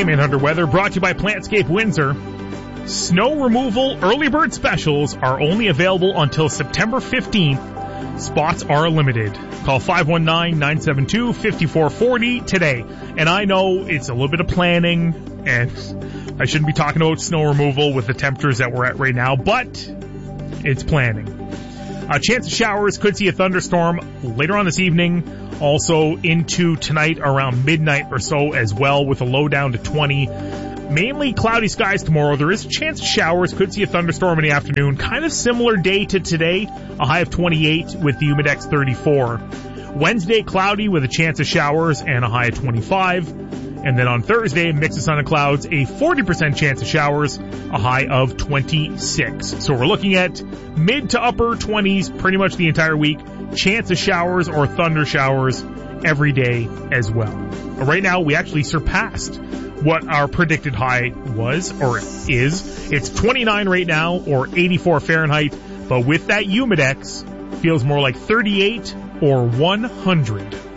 AM 800 weather brought to you by Plantscape Windsor. Snow removal early bird specials are only available until September 15th. Spots are limited. Call 519-972-5440 today. And I know it's a little bit of planning, and I shouldn't be talking about snow removal with the temperatures that we're at right now, but it's planning. A chance of showers, could see a thunderstorm later on this evening, also into tonight around midnight or so as well, with a low down to 20. Mainly cloudy skies tomorrow. There is a chance of showers, could see a thunderstorm in the afternoon. Kind of similar day to today, a high of 28 with the Humidex 34. Wednesday, cloudy with a chance of showers and a high of 25. And then on Thursday, mix of sun and clouds, a 40% chance of showers, a high of 26. So we're looking at mid to upper 20s pretty much the entire week. Chance of showers or thunder showers every day as well. But right now, we actually surpassed what our predicted high was, or is. It's 29 right now, or 84 Fahrenheit. But with that Humidex, feels more like 38 or 100.